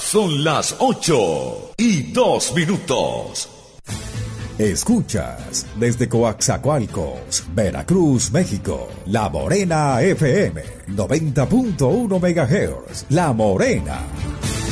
Son las 8:02. Escuchas desde Coaxacualcos, Veracruz, México, La Morena FM, 90.1 MHz, La Morena.